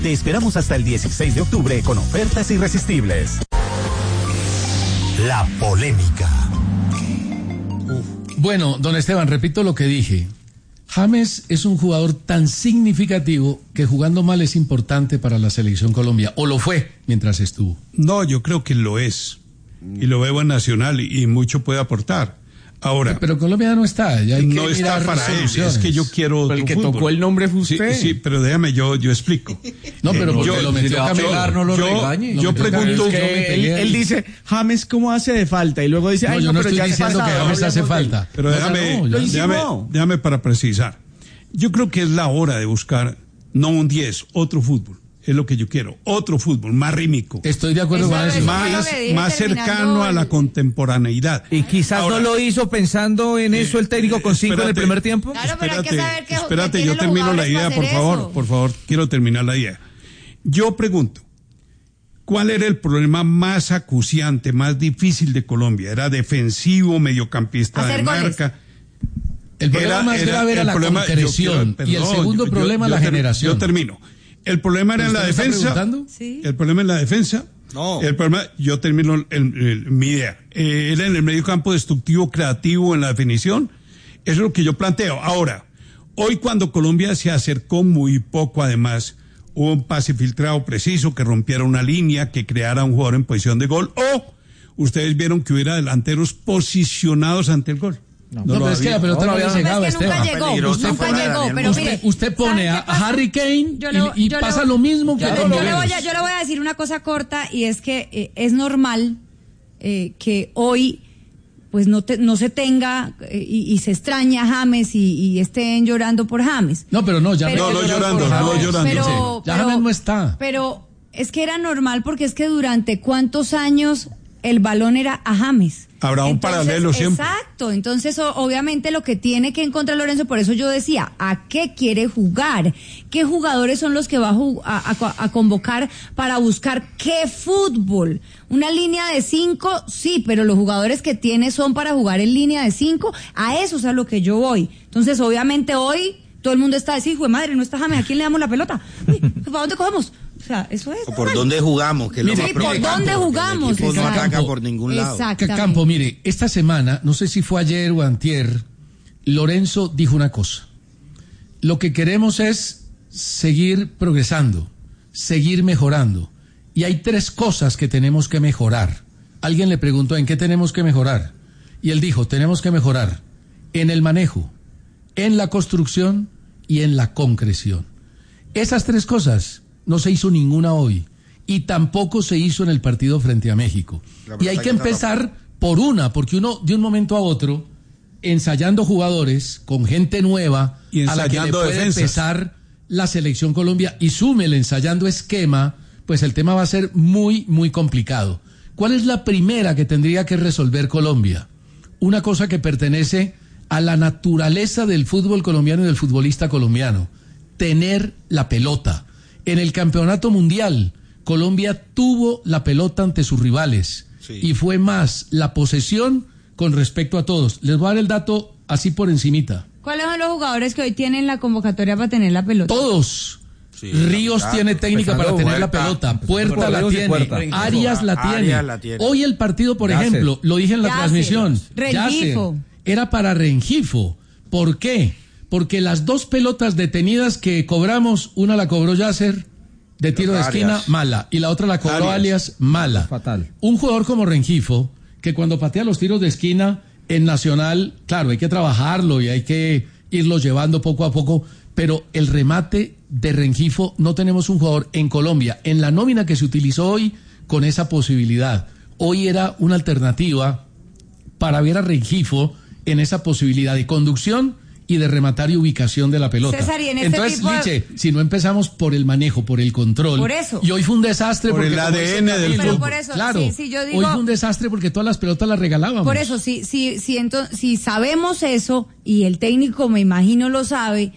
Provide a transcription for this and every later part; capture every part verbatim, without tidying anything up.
Te esperamos hasta el dieciséis de octubre con ofertas irresistibles. La polémica. Uf. Bueno, don Esteban, repito lo que dije. James es un jugador tan significativo que jugando mal es importante para la selección Colombia, o lo fue mientras estuvo. No, yo creo que lo es, y lo veo en Nacional, y, y mucho puede aportar. Ahora, pero Colombia no está, ya hay que no está para él, es que yo quiero pero el que fútbol. Tocó el nombre fue usted. Sí, sí, pero déjame, yo yo explico. No, pero porque yo, lo metió a pegar, no lo yo, regañe. Yo pregunto, es que él, él dice, James, ¿cómo hace de falta? Y luego dice, no, ay, yo no, no pero estoy ya diciendo pasado, que James hace falta. Pero no, déjame, no, déjame, déjame para precisar. Yo creo que es la hora de buscar, no un diez, otro fútbol. Es lo que yo quiero, otro fútbol, más rítmico. Estoy de acuerdo eso, con eso. eso Más, más cercano a la contemporaneidad. Y quizás Ahora, no lo hizo pensando en eso el técnico con cinco espérate, en el primer tiempo. Claro, pero hay que espérate, saber que espérate, que yo tienen los termino la jugadores idea, para por hacer favor, eso. por favor, quiero terminar la idea. Yo pregunto, ¿cuál era el problema más acuciante, más difícil de Colombia? ¿Era defensivo, mediocampista Hacer de goles. marca? El problema Era- más era- grave era el la problema- concreción, yo quiero- y el perdón, segundo yo- problema yo- la yo ter- generación. Yo termino. El problema era en la ¿Usted me está defensa. preguntando? Sí. El problema en la defensa. No. El problema, yo termino el- el- mi idea. Eh, era en el medio campo destructivo, creativo, en la definición. Eso es lo que yo planteo. Ahora, hoy cuando Colombia se acercó muy poco, además, hubo un pase filtrado preciso que rompiera una línea, que creara un jugador en posición de gol, o ustedes vieron que hubiera delanteros posicionados ante el gol. No, lo pero es que había. la pelota no, Lo le que pasa llegaba, es que nunca Esteban. llegó, Peligroso nunca fuera de llegó, Daniel pero Muslera. mire, Usted, usted pone a, ¿sabe qué pasa? a Harry Kane Yo le- y, y yo le- pasa lo mismo que Yo, con le- yo le Niveles. voy a, yo le voy a decir una cosa corta, y es que eh, es normal eh, que hoy pues no te, no se tenga eh, y, y se extraña a James y, y estén llorando por James. No, pero no, ya Pero- No, no llorar llorando, por no James. llorando. Pero, Ya pero- James no está. Pero es que era normal, porque es que durante cuántos años el balón era a James. Habrá un paralelo siempre. Exacto, entonces o- obviamente lo que tiene que encontrar Lorenzo, por eso yo decía, ¿a qué quiere jugar? ¿Qué jugadores son los que va a, ju- a, a- a convocar para buscar qué fútbol? ¿Una línea de cinco? Sí, pero los jugadores que tiene son para jugar en línea de cinco, a eso es a lo que yo voy. Entonces obviamente hoy todo el mundo está diciendo, hijo de madre, no está James, ¿a quién le damos la pelota? Uy, ¿para dónde cogemos? O sea, eso es. O por normal. dónde jugamos, que es lo Mire, más Sí, ¿por preocupante, dónde porque jugamos? El equipo no Exacto. ataca por ningún lado. Exactamente. Campo, mire, esta semana, no sé si fue ayer o antier, Lorenzo dijo una cosa. Lo que queremos es seguir progresando, seguir mejorando. Y hay tres cosas que tenemos que mejorar. Alguien le preguntó, ¿en qué tenemos que mejorar? Y él dijo, tenemos que mejorar en el manejo, en la construcción y en la concreción. Esas tres cosas no se hizo ninguna hoy, y tampoco se hizo en el partido frente a México. Y hay que empezar por una, porque uno de un momento a otro, ensayando jugadores con gente nueva, Y a la que le ensayando puede defensas. empezar la selección Colombia, y súmele ensayando esquema, pues el tema va a ser muy, muy complicado. ¿Cuál es la primera que tendría que resolver Colombia? Una cosa que pertenece a la naturaleza del fútbol colombiano y del futbolista colombiano: tener la pelota. En el campeonato mundial, Colombia tuvo la pelota ante sus rivales, Sí. y fue más la posesión con respecto a todos. Les voy a dar el dato así por encimita. ¿Cuáles son los jugadores que hoy tienen la convocatoria para tener la pelota? Todos. Sí, Ríos la tiene técnica para empezando tener la Puerta, pelota, empezando Puerta por la Ríos y tiene, Puerta. Arias la Arias tiene. la tiene. Hoy el partido, por Yasser. ejemplo, lo dije en la Yasser. transmisión, Rengifo. Yasser, era para Rengifo. ¿Por qué? Porque las dos pelotas detenidas que cobramos, una la cobró Yasser de tiro de Arias. esquina, mala, y la otra la cobró Arias. Alias, mala. Fatal. Un jugador como Rengifo, que cuando patea los tiros de esquina en Nacional, claro, hay que trabajarlo y hay que irlo llevando poco a poco, pero el remate de Rengifo, no tenemos un jugador en Colombia, en la nómina que se utilizó hoy, con esa posibilidad. Hoy era una alternativa para ver a Rengifo en esa posibilidad de conducción y de rematar y ubicación de la pelota. César, y en este Entonces, tipo de- Liche, si no empezamos por el manejo, por el control, Por eso. y hoy fue un desastre Por porque el como A D N dice del Camilo, Pero por eso, claro, sí, sí, yo digo- hoy fue un desastre porque todas las pelotas las regalábamos. Por eso, si, si, si, ento- si sabemos eso, y el técnico me imagino lo sabe,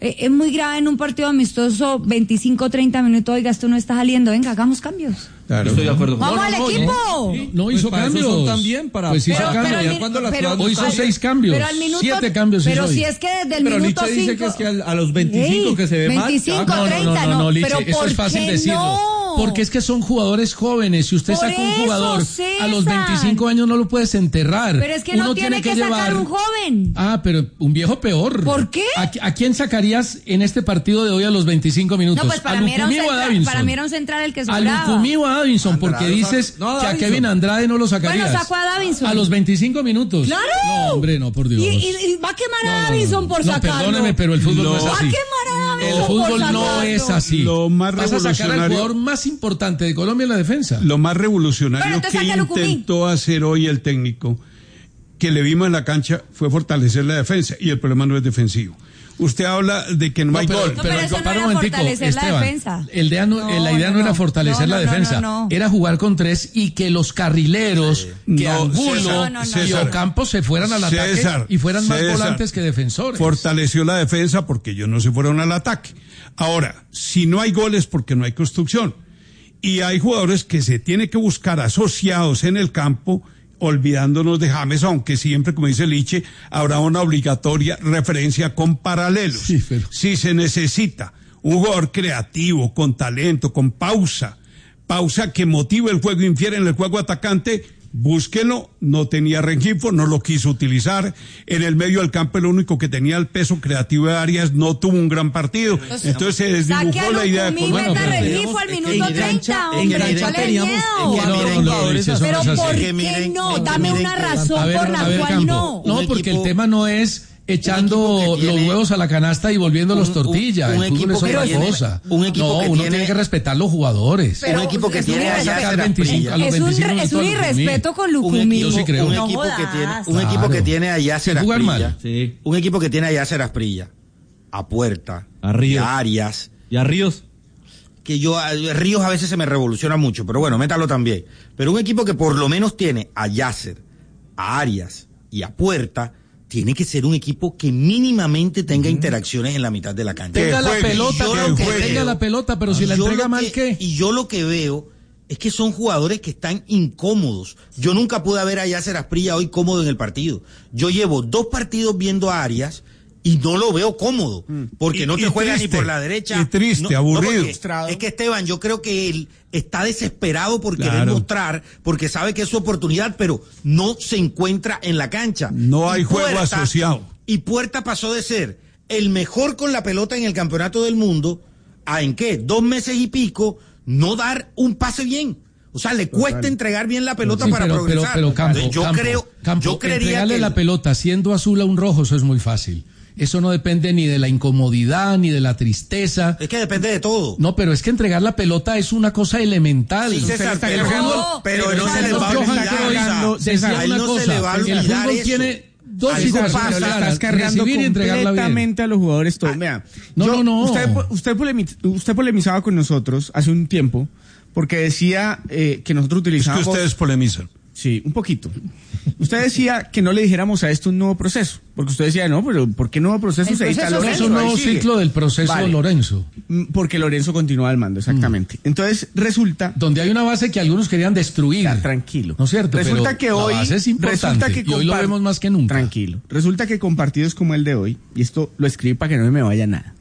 eh, es muy grave en un partido amistoso, veinticinco, treinta minutos, oiga, esto no está saliendo, venga, hagamos cambios. Claro. Estoy de acuerdo. ¡Vamos no, al no, equipo! No, no hizo pues cambios. Son también para, pues hizo pero, cambios. pero, ya cuando las pero, Hoy hizo seis cambios. Pero al minuto, siete cambios Pero hizo si hoy. es que desde el Pero minuto Nietzsche dice cinco, que es que a, a los veinticinco Ey, que se ve veinticinco, mal. No, no, treinta, no, no, no, Liche, pero eso ¿por es fácil qué decirlo. no? Porque es que son jugadores jóvenes. Si usted Por saca un eso, jugador César. a los veinticinco años no lo puedes enterrar. Pero es que Uno no tiene que, llevar... sacar un joven. Ah, pero un viejo peor. ¿Por qué? ¿A, a quién sacarías en este partido de hoy a los veinticinco minutos? No, pues para ¿A mí, era un Lucumí o a central, Davinson? para mí era un central el que ¿A sobraba. Lucumí o a Davinson? Porque Andrade, dices no, que a Davinson. Kevin Andrade no lo sacarías. Bueno, sacó a Davinson. A los veinticinco minutos. ¡Claro! No, hombre, no, por Dios. Y, y- y va a quemar No, a no, no, Davinson no. por No, sacarlo. perdóneme, pero el fútbol no, No. es Va a así. quemar a Davinson El fútbol por no sacarlo. es así. Lo más Vas a sacar al revolucionario- jugador más importante de Colombia en la defensa. Lo más revolucionario Bueno, entonces que saque a Lucumí. intentó hacer hoy el técnico, que le vimos en la cancha, fue fortalecer la defensa, y el problema no es defensivo. Usted habla de que no, No, hay pero, gol. No, pero, pero eso no para era un momentico, fortalecer la Esteban, defensa. el idea no- No, la idea no, no, era no. fortalecer No, la no, no, defensa, no, no. era jugar con tres y que los carrileros, que No, Angulo César, No, no, no. y César, Ocampo se fueran al ataque César, y fueran más César, volantes que defensores. Fortaleció la defensa porque ellos no se fueron al ataque. Ahora, si no hay goles porque no hay construcción. Y hay jugadores que se tiene que buscar asociados en el campo, olvidándonos de James, aunque siempre, como dice Liche, habrá una obligatoria referencia con paralelos. Sí, pero- Si se necesita un jugador creativo, con talento, con pausa, pausa que motive el juego, infiere en el juego atacante, búsquelo. No tenía Rengifo, no lo quiso utilizar. En el medio del campo, el único que tenía el peso creativo de Arias no tuvo un gran partido. Entonces se Saque desdibujó a la idea de Lucumí, Colombia. meta pero- Rengifo al es que minuto en treinta, cancha- en hombre, cancha échale teníamos- miedo. en No, cancha no, no, teníamos no, jugadores Liche, eso Pero no es así. ¿por Que qué miren, no? que Dame miren una que- razón A ver, por la a ver, cual Campo. no. No, Un porque equipo- el tema no es echando un equipo que los tiene- huevos a la canasta y volviéndolos un- un- tortilla. un el fútbol equipo es que otra tiene- cosa. un equipo no, que uno tiene- tiene que respetar los jugadores. Pero un equipo que es tiene un a irrespeto. Yasser veinticinco, a los Asprilla. Es un, veinticinco re- es un minutos a Lucumí. irrespeto con Un Lucumí. equipo, Yo sí creo. un No equipo que jodas. tiene, un Claro. equipo que tiene a Yasser Sin jugar Asprilla, mal. Sí. un equipo que tiene a Yasser Asprilla, a Puerta, A Ríos. y a Arias, Y a Ríos. que yo, a Ríos a veces se me revoluciona mucho, pero bueno, métalo también. Pero un equipo que por lo menos tiene a Yasser, a Arias y a Puerta, tiene que ser un equipo que mínimamente tenga interacciones en la mitad de la cancha. Tenga Que la juegue, pelota, yo pero lo que que tenga veo- la pelota, pero si la Yo entrega lo mal, que- ¿qué? Y yo lo que veo es que son jugadores que están incómodos. Yo nunca pude ver a Yasser Asprilla hoy cómodo en el partido. Yo llevo dos partidos viendo a Arias y no lo veo cómodo, porque Y- no te y juega triste, ni por la derecha. y triste, No- no, aburrido. porque es que Esteban, yo creo que él está desesperado por querer Claro. mostrar, porque sabe que es su oportunidad, pero no se encuentra en la cancha. No hay Y juego asociado. Y Puerta pasó de ser el mejor con la pelota en el campeonato del mundo a, ¿en qué? Dos meses y pico, no dar un pase bien. O sea, le cuesta entregar bien la pelota Sí, para pero, pero, progresar. pero Campo, Entonces, yo Campo, creo, Campo, yo creería entregarle que la el- pelota siendo azul a un rojo, eso es muy fácil. Eso no depende ni de la incomodidad, ni de la tristeza. es que depende de todo. No, pero es que entregar la pelota es una cosa elemental. Sí, César, está pero, cargando- pero pero no se César, le va a Johan olvidar. cargando- o sea, César, a él una no se cosa, le va a el olvidar fútbol eso. tiene dos Algo situaciones pasa, Pero le claras, estás cargando recibir y entregarla bien. completamente a los jugadores todo. Vea, No, yo- no, no. Usted, usted, polemi- usted polemizaba con nosotros hace un tiempo porque decía eh, que nosotros Es que utilizábamos... ustedes polemizan. Sí, un poquito. Usted decía que no le dijéramos a esto un nuevo proceso, porque usted decía, no, pero ¿por qué nuevo proceso? El Se está proceso Lorenzo, Es un ahí nuevo sigue. ciclo del proceso Vale. Lorenzo, Mm, Porque Lorenzo continúa al mando, exactamente. Entonces, resulta... donde hay una base que algunos querían destruir. Ya, tranquilo. ¿No es cierto? Resulta Pero que la hoy base es importante, resulta que y hoy lo compar- vemos más que nunca. Tranquilo. Resulta que con partidos como el de hoy, y esto lo escribí para que no me vaya nada.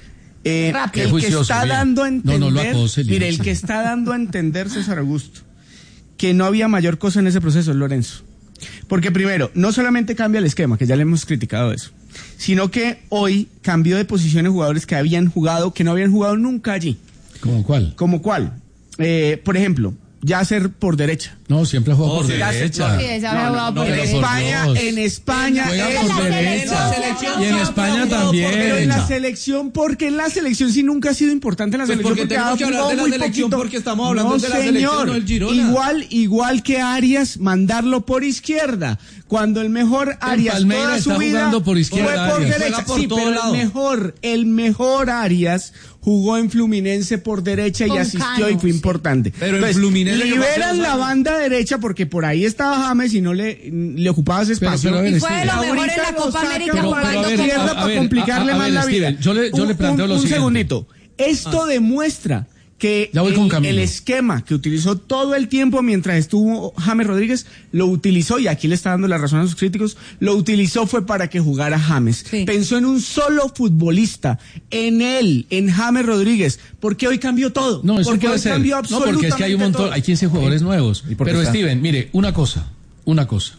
Eh, Rápido. el Qué que juicioso, está bien. dando a No, entender, no lo acose, mire, Lino. el que está dando a entender César Augusto que no había mayor cosa en ese proceso es Lorenzo. Porque primero, no solamente cambia el esquema, que ya le hemos criticado eso, sino que hoy cambió de posiciones jugadores que habían jugado, que no habían jugado nunca allí. ¿Cómo cuál? ¿Como cuál? Eh, por ejemplo, Yasser por derecha. No, siempre juega por sí, derecha. Sí, ese había jugado por no, En pero derecha. por España, Dios. en España, Juega es- por la derecha. selección Y en siempre España ha jugado por también. pero en la selección, porque en la selección sí nunca ha sido importante en la Pues selección. porque tenemos ha que hablar jugado de la muy selección poquito. porque estamos hablando No, de la selección, señor. no del Girona. Igual, igual que Arias, mandarlo por izquierda. Cuando el mejor Arias Palmeiras toda su está vida jugando por izquierda, fue por Arias. derecha. Juega por sí, todo pero lado. el mejor, el mejor Arias jugó en Fluminense por derecha Con y asistió Cano, y fue sí. importante. Pero en Entonces, Fluminense yo pasé liberan los la años. banda derecha porque por ahí estaba James y no le, le ocupaba ese Pero- espacio. pero a ver, Y fue de lo Steven. mejor en la Ahorita lo Copa sacan América Pero- para pero a jugando ver, con izquierda a- a para ver, complicarle a- a más ver, la vida. Steven, yo le- yo le Un- planteo un, lo un siguiente. segundito. Esto demuestra que Ya voy el, con Camilo. el esquema que utilizó todo el tiempo mientras estuvo James Rodríguez, lo utilizó, y aquí le está dando la razón a sus críticos, lo utilizó fue para que jugara James. Sí. Pensó en un solo futbolista, en él, en James Rodríguez, porque hoy cambió todo. No, eso porque puede hoy ser. cambió No, absolutamente porque es que hay un montón, todo. hay quince jugadores nuevos. ¿Y por qué Pero está? Steven, mire, una cosa, una cosa.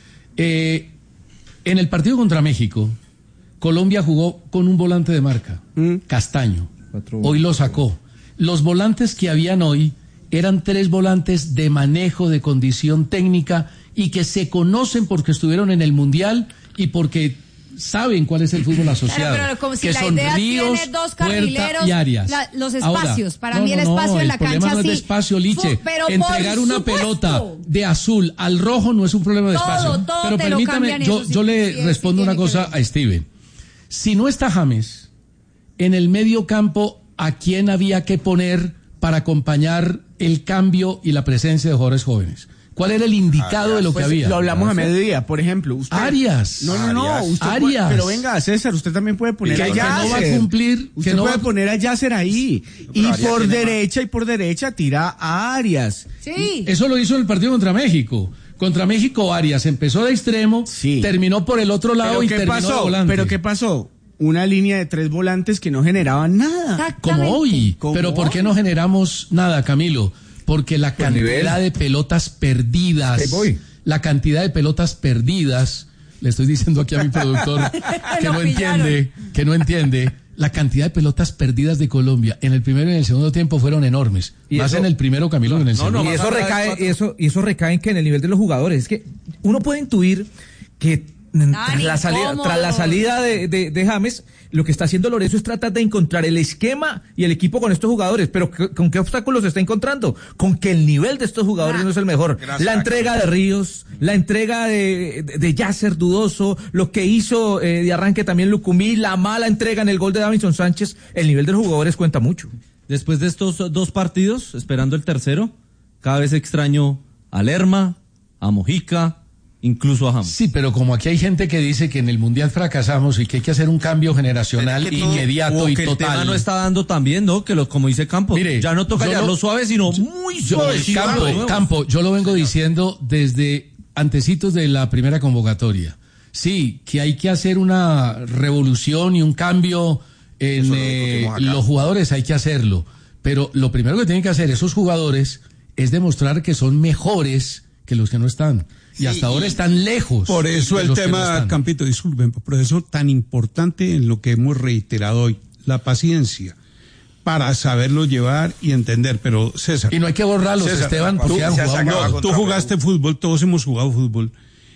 Eh, en el partido contra México, Colombia jugó con un volante de marca, Mm. Castaño. Cuatro- Hoy lo sacó. Los volantes que habían hoy eran tres volantes de manejo, de condición técnica y que se conocen porque estuvieron en el Mundial y porque saben cuál es el fútbol asociado. Claro, pero como si que la son idea Ríos, tiene dos Puerta carrileros, y Arias. la- los Ahora, espacios. Para no, mí el no, no, espacio en la el problema cancha no es de sí. espacio, Liche. Fu- pero por Entregar una supuesto. pelota de azul al rojo no es un problema de Todo, espacio. todo pero te lo permítame, cambian yo, eso, sí, yo le sí, sí respondo tiene una que cosa ver. a Steven. Si no está James, en el medio campo, ¿a quién había que poner para acompañar el cambio y la presencia de jugadores jóvenes? ¿Cuál era el indicado de lo que Pues, había? lo hablamos a mediodía, por ejemplo. Usted, Arias. No, no, no. Arias. Usted Arias. puede- pero venga, César, usted también puede poner Que- a que no va a Yasser. cumplir, que Usted no puede va- poner a Yasser ahí. Y Pero Arias por tiene derecha y por derecha tira a Arias. Sí. Eso lo hizo en el partido contra México. Contra México, Arias empezó de extremo, Sí. terminó por el otro lado ¿Pero y qué terminó de pasó? volante. ¿Pero qué pasó? Una línea de tres volantes que no generaban nada. Exactamente. Como hoy. ¿Cómo Pero ¿por qué no generamos nada, Camilo? Porque la cantidad nivel. de pelotas perdidas, Ahí voy. la cantidad de pelotas perdidas, le estoy diciendo aquí a mi productor que Lo no entiende, que no entiende, la cantidad de pelotas perdidas de Colombia en el primero y en el segundo tiempo fueron enormes. Y Más eso- en el primero, Camilo, que en el segundo. y eso recae, y eso, y eso recae en que en el nivel de los jugadores. Es que uno puede intuir que mm, tras Dani, la salida, ¿cómo? tras la salida de, de, de James, lo que está haciendo Lorenzo es tratar de encontrar el esquema y el equipo con estos jugadores. Pero ¿qué- ¿con qué obstáculos se está encontrando? Con que el nivel de estos jugadores no es el mejor. Gracias, la entrega de Ríos, la entrega de, de, de Yasser dudoso, lo que hizo eh, de arranque también Lucumí, la mala entrega en el gol de Davinson Sánchez, el nivel de los jugadores cuenta mucho. Después de estos dos partidos, esperando el tercero, cada vez extraño a Lerma, a Mojica, incluso a James. Sí, pero como aquí hay gente que dice que en el Mundial fracasamos y que hay que hacer un cambio generacional Pero es que todo- inmediato O y que el tema total. no está dando tan bien, ¿no? Que lo, como dice Campos, Mire, ya no toca yo llevarlo lo- suave, sino muy Yo, suave. Campo, Campo, yo lo vengo diciendo desde antecitos de la primera convocatoria. Sí, que hay que hacer una revolución y un cambio en Eso lo eh, discutimos acá. los jugadores, hay que hacerlo. Pero lo primero que tienen que hacer esos jugadores es demostrar que son mejores que los que no están. Y Sí, hasta ahora y- están lejos. Por eso de el los que no tema, están. Campito, disculpen, por eso tan importante en lo que hemos reiterado hoy, la paciencia, para saberlo llevar y entender. Pero César, Y no hay que borrarlos, César, Esteban, la porque han paciencia se jugado acaba mal. tú contra jugaste fútbol, todos hemos jugado fútbol.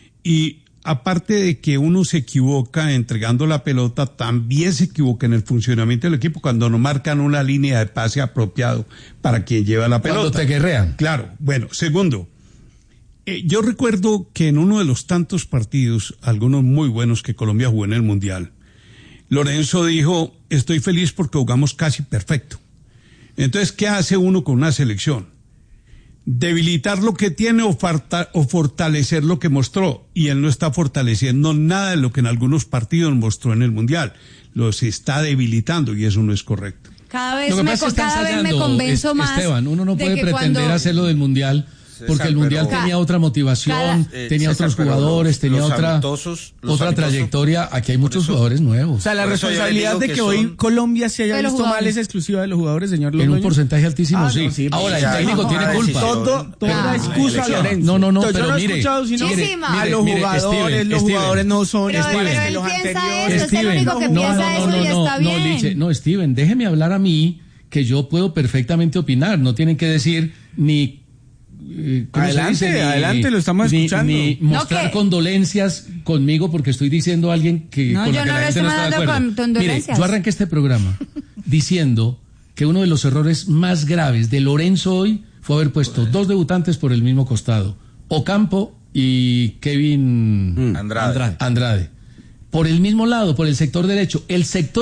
Y aparte de que uno se equivoca entregando la pelota, también se equivoca en el funcionamiento del equipo cuando no marcan una línea de pase apropiado para quien lleva la pelota. Cuando te guerrean. Claro. Bueno, segundo, eh, yo recuerdo que en uno de los tantos partidos, algunos muy buenos que Colombia jugó en el Mundial, Lorenzo dijo, estoy feliz porque jugamos casi perfecto. Entonces, ¿qué hace uno con una selección? Debilitar lo que tiene o, farta- o fortalecer lo que mostró. Y él no está fortaleciendo nada de lo que en algunos partidos mostró en el Mundial. Los está debilitando y eso no es correcto. Cada vez Lo que me, pasa es que está cada vez me ensayando, convenzo es- más. Esteban, uno no de puede que pretender cuando- hacerlo del Mundial, porque el pero- Mundial Ca- tenía otra motivación, cada- Eh, tenía César, otros pero jugadores, los- tenía los otra, amistosos- los otra amistosos- trayectoria. Aquí hay por muchos eso- jugadores nuevos. O sea, la Por eso yo responsabilidad les de digo que, que hoy son- Colombia se haya de los visto mal jugadores. es exclusiva de los jugadores, señor En un Londoño. porcentaje altísimo, Ah, sí. no, sí, Ahora, porque el ya técnico no, tiene ah, culpa. Todo, toda Claro. excusa, Elección. Lorenzo. No, no, no, Entonces, pero yo no he mire, escuchado sino mire, que a mire, los mire, jugadores, Steven, los Steven. jugadores no son Pero, Steven. iguales pero que él los piensa anteriores. eso, es el único que no, piensa no, eso no, y no, está no, bien. Liche, no, Steven, déjeme hablar a mí, que yo puedo perfectamente opinar, no tienen que decir ni... eh, ¿cómo se Adelante, dice? Ni- adelante, lo estamos ni- escuchando. Ni No, mostrar que- condolencias conmigo porque estoy diciendo a alguien que No, con yo la que no la le gente estoy no está de mandando acuerdo. con condolencias. Mire, yo arranqué este programa diciendo que uno de los errores más graves de Lorenzo hoy fue haber puesto dos debutantes por el mismo costado, Ocampo y Kevin Andrade. Andrade. Por el mismo lado, por el sector derecho. El sector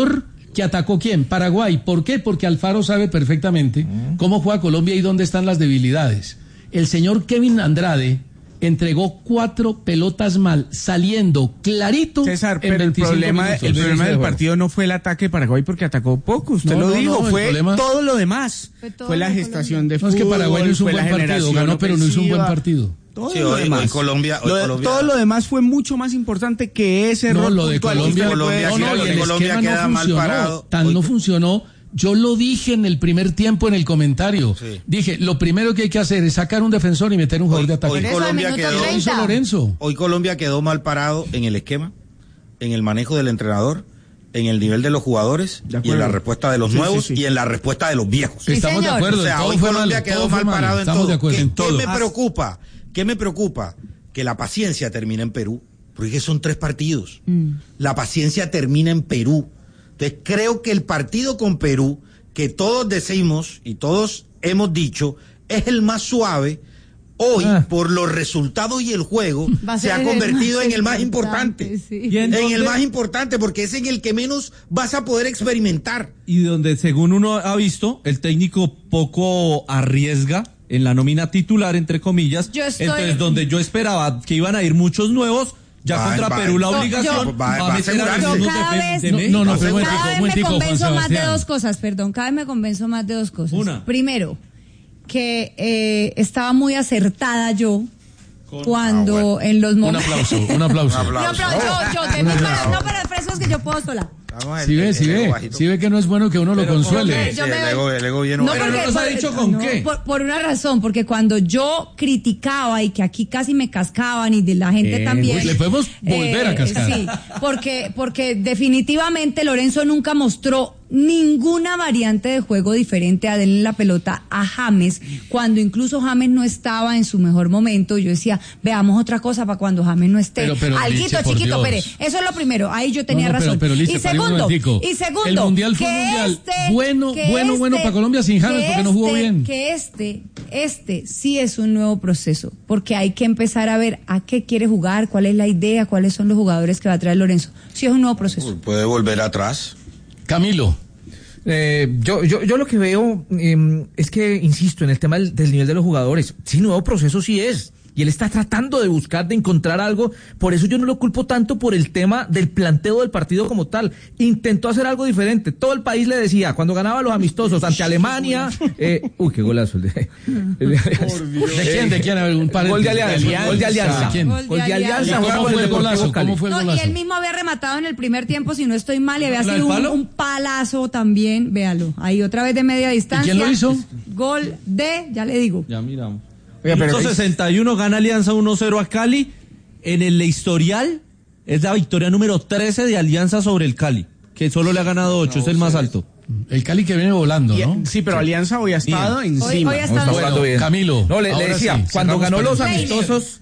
¿Que atacó quién? Paraguay. ¿Por qué? Porque Alfaro sabe perfectamente cómo juega Colombia y dónde están las debilidades. El señor Kevin Andrade entregó cuatro pelotas mal, saliendo clarito. César, en pero el problema, minutos. el problema del partido no fue el ataque de Paraguay porque atacó poco, usted No, lo no, dijo, no, el fue problema- todo lo demás. Fue todo Fue la lo de gestación de No, es fútbol, que Paraguay no hizo un fue la buen partido, generación ganó, pero no hizo un buen ofensiva, partido. Todo Sí, lo hoy- demás. hoy Colombia- hoy Lo de- Colombia- todo lo demás fue mucho más importante que ese No, error lo de puntual que Colombia, usted le puede Colombia decir no, a no, queda- y el Colombia esquema queda no mal funcionó, parado. tan Hoy- no funcionó. Yo lo dije en el primer tiempo en el comentario. Sí. Dije, lo primero que hay que hacer es sacar un defensor y meter un jugador Hoy- de ataque. hoy Por eso, Colombia al minuto quedó- ¿Qué hizo treinta. Lorenzo? Hoy Colombia quedó mal parado en el esquema, en el manejo del entrenador, en el nivel de los jugadores De y en acuerdo. la respuesta de los Sí, nuevos sí, sí. y en la respuesta de los viejos. Sí, Estamos de señor. acuerdo. O sea, todo hoy fue Colombia malo, quedó todo fue mal malo. parado en Estamos todo. de acuerdo. ¿Qué, En qué todo. me preocupa? ¿Qué me preocupa? Que la paciencia termina en Perú. Porque son tres partidos. La paciencia termina en Perú. Entonces creo que el partido con Perú, que todos decimos y todos hemos dicho, es el más suave. Hoy, Ah. por los resultados y el juego, Va a se ser ha el convertido más en el más importante, importante. sí. ¿Y en En el dónde? más importante, porque es en el que menos vas a poder experimentar. Y donde, según uno ha visto, el técnico poco arriesga en la nómina titular, entre comillas. Yo estoy- Entonces, donde yo esperaba que iban a ir muchos nuevos, ya Va, contra va. Perú la Yo- obligación yo- va- va a meter a asegurarse. los Yo mismos cada de- vez, de No, México. no, no, pero cada momentico, vez me momentico, Juan convenzo más de Sebastián. dos cosas, perdón, cada vez me convenzo más de dos cosas. Una. Primero, que eh, estaba muy acertada yo cuando en los Un momentos... aplauso, un aplauso. Un aplauso. No, pero yo, yo, de mí para, no, pero el preso es que yo puedo sola. Vamos, Si el- ve, el si ego ve, bajito. si ve que no es bueno que uno lo Pero consuele. Yo Sí, me- el ego- el ego bien No, bajito. Pero no nos ha por- dicho con no, qué. Por, por una razón, porque cuando yo criticaba y que aquí casi me cascaban y de la gente Eh, también. pues le podemos volver a cascar. Sí, porque, porque definitivamente Lorenzo nunca mostró ninguna variante de juego diferente a darle la pelota a James, cuando incluso James no estaba en su mejor momento. Yo decía, veamos otra cosa para cuando James no esté. Pero, pero, Alguito, Lice, por chiquito, Dios. Pérez. Eso es lo primero. Ahí yo tenía No, no, pero- razón. pero, Lice, y pare un segundo, momentico. y segundo, El Mundial fue un que Mundial este- bueno, que bueno, bueno para Colombia sin James, que porque no jugó este- bien. Que este, este sí es un nuevo proceso, porque hay que empezar a ver a qué quiere jugar, cuál es la idea, cuáles son los jugadores que va a traer Lorenzo. Sí es un nuevo proceso. Puede volver atrás. Camilo. Eh, yo, yo, yo lo que veo eh, es que, insisto, en el tema del, del nivel de los jugadores, sí, nuevo proceso sí es. Y él está tratando de buscar, de encontrar algo. Por eso yo no lo culpo tanto por el tema del planteo del partido como tal. Intentó hacer algo diferente. Todo el país le decía, cuando ganaba los amistosos ante Alemania... Eh, uy, qué golazo el de... el de- ¿De quién? ¿De quién? A ver, un par Gol de Alianza. Gol de Alianza. ¿Quién? Gol de Gol de Alianza. Alianza. ¿Y juega cómo con fue el Deportivo golazo? Cali. ¿Cómo fue el No, y golazo? él mismo había rematado en el primer tiempo, si no estoy mal, y había ¿La del sido un, palo? un palazo también, véalo. Ahí otra vez de media distancia. quién lo hizo? Gol de, ya le digo. Ya miramos. Oiga, pero- Minuto sesenta y uno, gana Alianza uno cero a Cali. En el historial es la victoria número trece de Alianza sobre el Cali, que solo le ha ganado ocho, es el más alto. El Cali que viene volando, Y- ¿no? Sí, pero Alianza hoy ha estado Hoy, encima. hoy ha No, está estado... jugando bien. Camilo, No, le, le ahora decía, sí, cuando cerramos ganó con los el- amistosos,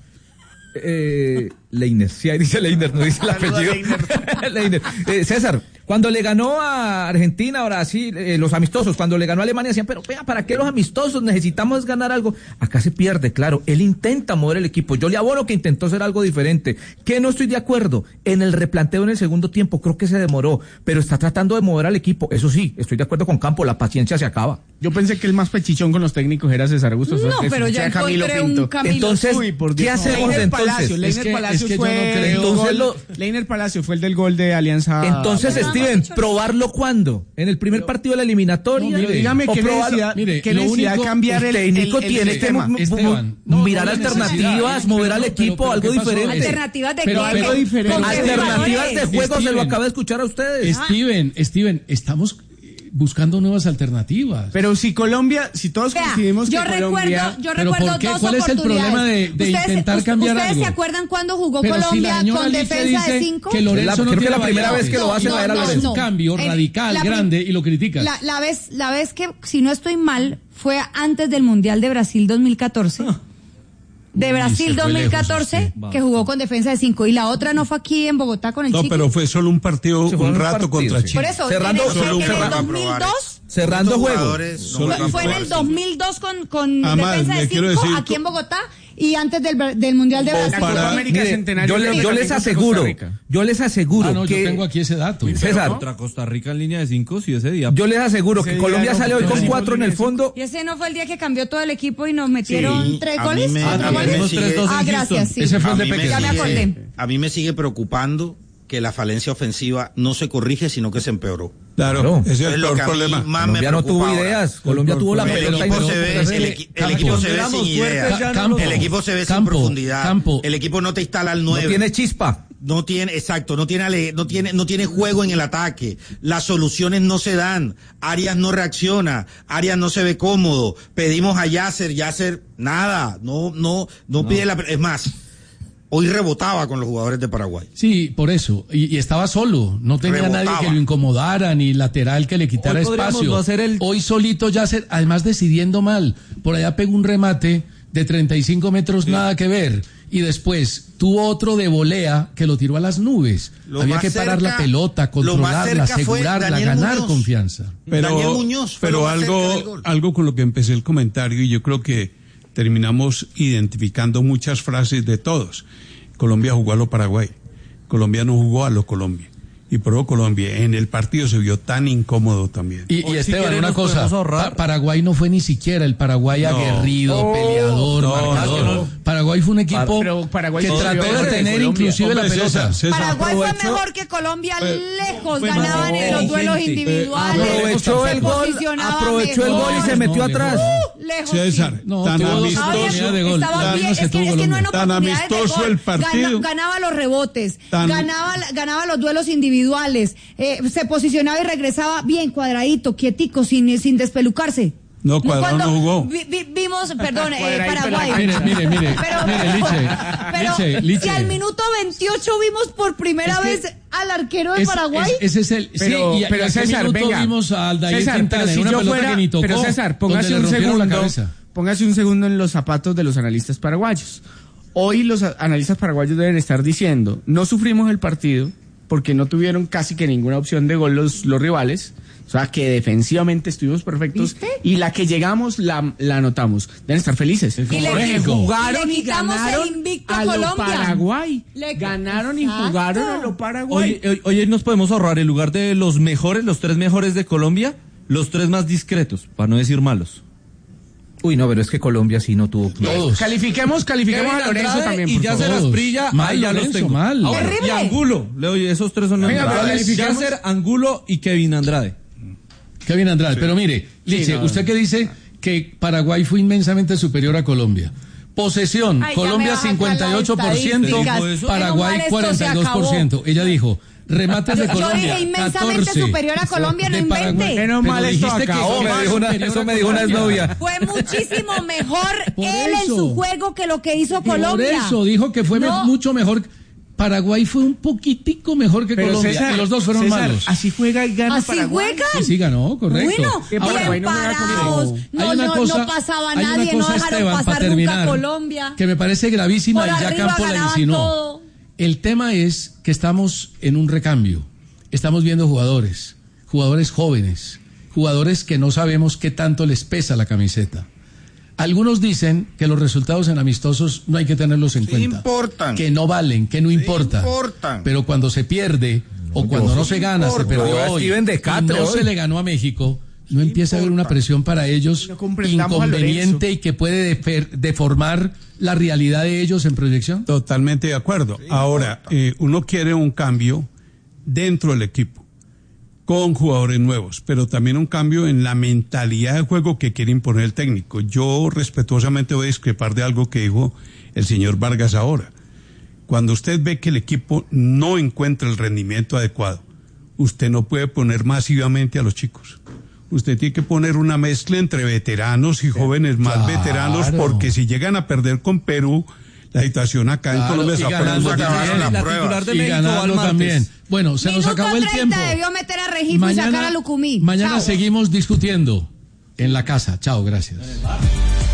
eh, Leiner, sí, ahí dice Leiner, no dice el Saluda, apellido. Leiner. Eh, César, cuando le ganó a Argentina, Brasil, eh, los amistosos, cuando le ganó a Alemania, decían, pero vea, ¿para qué los amistosos? Necesitamos ganar algo. Acá se pierde, claro. Él intenta mover el equipo. Yo le abono que intentó hacer algo diferente. Que no estoy de acuerdo. En el replanteo en el segundo tiempo, creo que se demoró, pero está tratando de mover al equipo. Eso sí, estoy de acuerdo con Campo, la paciencia se acaba. Yo pensé que el más pechichón con los técnicos era César Augusto. No, que pero escuché ya a Camilo encontré un Pinto. Camilo. Entonces, Uy, por ¿qué Dios. hacemos Leiner entonces? Palacio, Es Leiner que- Palacio es que yo fue no creo- el Entonces gol- lo- Leiner Palacio fue el del gol de Alianza. Entonces, pero no Steven, hemos dicho ¿probarlo cuándo? ¿En el primer partido de la eliminatoria? No, mire, dígame ¿O qué probarlo? necesidad, Mire, qué lo necesidad único- de cambiar el el, técnico el- el tiene que sistema. mu- Esteban, mu- no, mirar no hay alternativas, necesidad. mover al Pero, equipo, pero, algo ¿qué pasó? diferente. ¿Alternativas de Pero qué? algo ¿Con- diferente. con qué Alternativas de jugadores? juego, se lo Steven. acabo de escuchar a ustedes. Steven, Steven, estamos eh, buscando nuevas alternativas. Pero si Colombia, si todos Vea, coincidimos yo que recuerdo, Colombia... yo ¿Pero recuerdo por qué? dos ¿Cuál es el oportunidades. problema de- de Ustedes- intentar us- cambiar ¿Ustedes algo? se acuerdan cuando jugó Pero si la Colombia señora con Lice defensa de dice cinco? que Lorenzo La- no creo que tiene la primera variantes. vez que lo hace la era Es Lorenzo. un cambio En radical, la prim- grande, y lo criticas. La, la vez, la vez que, si no estoy mal, fue antes del Mundial de Brasil dos mil catorce. De Uy, Brasil se fue dos mil catorce, lejos usted. que jugó con defensa de cinco. Y la otra no fue aquí en Bogotá con el No, Chiqui. pero fue solo un partido, Sí, fue un un rato partido, contra sí. Chile. Por eso, Cerrando- en el, solo en un el cerrado. dos mil dos... Cerrando ¿Cuántos juego. jugadores no Solo- Fue, van a fue en jugar el cinco? dos mil dos con, con Además, defensa de le quiero cinco decir- aquí en Bogotá y antes del, del Mundial de Brasil. para- América Mire, Centenario yo, le- creo que yo les también contra aseguro, Costa Rica. yo les aseguro Ah, no, que yo tengo aquí ese dato. César, Contra Costa Rica en línea de cinco, sí, ese día. yo les aseguro Ese que día Colombia no, sale hoy no, con no, cuatro en el no, fondo. ¿Y ese no fue el día que cambió todo el equipo y nos metieron Sí, tres a mí goles? me- ¿Cuatro a mí goles? me sigue- tres dos en Ah, gracias, Houston. sí. Ese fue el A de mí me Peque. Ya me sigue- acordé. A mí me sigue preocupando que la falencia ofensiva no se corrige, sino que se empeoró. Claro, Claro. ese es el Es lo peor que a mí problema. más me Colombia no tuvo preocupa ahora. ideas, Colombia tuvo la El pelota y equipo no se ve, pero- el, equi- el Campo. equipo se ve Éramos sin fuertes, ideas. ya no Campo. El equipo se ve sin Campo, profundidad. Campo. El equipo no te instala al no nueve. tiene chispa. No tiene, exacto, no tiene, ale- no tiene, no tiene juego en el ataque. Las soluciones no se dan. Arias no reacciona. Arias no se ve cómodo. Pedimos a Yasser, Yasser, nada. No, no, no, pide la, es más, hoy rebotaba con los jugadores de Paraguay. Sí, por eso. Y, y estaba solo. No tenía Rebotaba. nadie que lo incomodara, ni lateral que le quitara Hoy podríamos espacio. no hacer el- Hoy solito ya se, además decidiendo mal. Por allá pegó un remate de treinta y cinco metros, nada que ver. Y después tuvo otro de volea que lo tiró a las nubes. Lo Había más que parar cerca- la pelota, lo más controlarla, cerca fue asegurarla, Daniel ganar Muñoz. confianza. Pero, Daniel Muñoz fue lo pero más cerca del algo, gol. algo con lo que empecé el comentario, y yo creo que terminamos identificando muchas frases de todos. Colombia jugó a lo Paraguay. Colombia no jugó a lo Colombia. Y pro Colombia en el partido se vio tan incómodo también. Y, y Hoy, si Esteban, quieren, una nos cosa, podemos ahorrar. Pa- Paraguay no fue ni siquiera el Paraguay No. aguerrido, peleador, no, marcador. no. Paraguay fue un equipo Pero Paraguay que se trató vio de mejor que tener Colombia. inclusive la Hombre, pelota. César, César, Paraguay fue aprovechó- mejor que Colombia lejos, fue ganaban más en los duelos inteligente. individuales. Aprovechó el gol, posicionaba aprovechó el gol y se mejor. metió No, atrás. Uh, lejos, César, sí. No, tan tuvo dos amistoso, oportunidades de gol. Estaba Las bien, mismas es que, tuvo es que no en Colombia. Tan oportunidades de amistoso gol. el partido. Gana- ganaba los rebotes, Tan- ganaba, ganaba los duelos individuales, eh, se posicionaba y regresaba bien cuadradito, quietico, sin, sin despelucarse. No, Cuadrado Cuando no jugó. vi- vi- vimos, perdón, eh, Cuadradito en la Paraguay. Mire, mire, mire, Pero, mire, Liche, pero Liche, Liche. si al minuto veintiocho vimos por primera Es que vez al arquero de Es- Paraguay. es- ese es el. Pero, sí, y, pero y a qué César, minuto venga. vimos a Aldair César, Quintana pero en si una yo pelota fuera, que ni tocó, pero César, donde póngase le un rompieron la segundo, cabeza. póngase un segundo en los zapatos de los analistas paraguayos. Hoy los a- analistas paraguayos deben estar diciendo, no sufrimos el partido porque no tuvieron casi que ninguna opción de gol los, los rivales. O sea, que defensivamente estuvimos perfectos. ¿Viste? Y la que llegamos la, la anotamos. Deben estar felices. Y le- Porque jugaron y le y quitamos ganaron el invicto a a lo Colombia. Paraguay. Le- Ganaron y Exacto. jugaron a lo Paraguay. Hoy, hoy, hoy nos podemos ahorrar en lugar de los mejores, los tres mejores de Colombia, los tres más discretos, para no decir malos. Uy, no, pero es que Colombia sí no tuvo. Todos. Califiquemos, califiquemos Kevin a Lorenzo Andrade también, y por ya favor. se las brilla, Mal, ahí ya los Lorenzo, tengo. mal. Ahora, Terrible. y Angulo, le doy, esos tres son los Venga, pero neutrales. califiquemos. Yasser, Angulo y Kevin Andrade. Kevin Andrade, pero mire, Liche, no. usted que dice que Paraguay fue inmensamente superior a Colombia. Posesión, Ay, ya me Colombia bajan cincuenta y ocho por ciento, las estadísticas. Paraguay Menos mal cuarenta y dos por ciento. esto se Ella dijo, remates de Yo- yo Colombia, dije inmensamente catorce. superior a Colombia, no De Paraguay. invente. Menos Pero mal esto dijiste que acabó. fue me más dijo una- superior eso a me dijo una Colombia. exnovia. Fue muchísimo mejor Por él en eso. su juego que lo que hizo Colombia. Por eso dijo que fue me- No. mucho mejor. Paraguay fue un poquitico mejor que Pero Colombia César, y los dos fueron César, malos. así juega y gana ¿Así Paraguay. juegan? Sí, sí ganó, correcto. Bueno, Que Ahora, Paraguay bien no juega parados, como- no, hay una no, cosa- no pasaba hay una nadie, no cosa, dejaron Esteban, pasar para nunca terminar, a Colombia. que me parece gravísima Por y ya arriba Campo la ganaban insinuó. todo. El tema es que estamos en un recambio. Estamos viendo jugadores, jugadores jóvenes, jugadores que no sabemos qué tanto les pesa la camiseta. Algunos dicen que los resultados en amistosos no hay que tenerlos en Sí cuenta. importan. Que no valen, que no Sí importa. importan. Pero cuando se pierde o cuando no se gana, se importa. perdió No, hoy, Steven de y Catre no hoy. se le ganó a México, no empieza a haber una importa. presión para ellos No comprendamos a inconveniente Lorenzo. y que puede defer- deformar la realidad de ellos en proyección. Totalmente de acuerdo. Ahora, eh, uno quiere un cambio dentro del equipo, con jugadores nuevos, pero también un cambio en la mentalidad de juego que quiere imponer el técnico. Yo respetuosamente voy a discrepar de algo que dijo el señor Vargas ahora. Cuando usted ve que el equipo no encuentra el rendimiento adecuado, usted no puede poner masivamente a los chicos. Usted tiene que poner una mezcla entre veteranos y jóvenes más Claro. veteranos, porque si llegan a perder con Perú, la situación acá en Claro, Colombia y se va a ganando poner también. difícil. las La pruebas. titular de Y México va al ganando martes. también. Bueno, se nos Minuto acabó el treinta, tiempo. debió meter a Regifo y sacar a Lucumí. Mañana Chao. seguimos discutiendo en la casa. Chao, gracias.